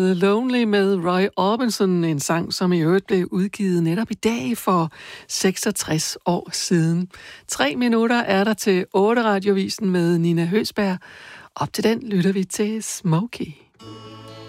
hed Lonely med Roy Orbison, en sang, som i øvrigt blev udgivet netop i dag for 66 år siden. 3 minutter er der til 8 radiovisen med Nina Høsberg. Op til den lytter vi til Smokey.